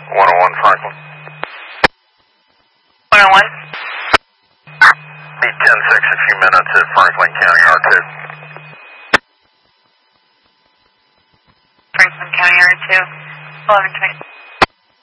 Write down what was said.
101 Franklin. 101? Be 10-6 a few minutes at Franklin County R2. Franklin County R2, 1120.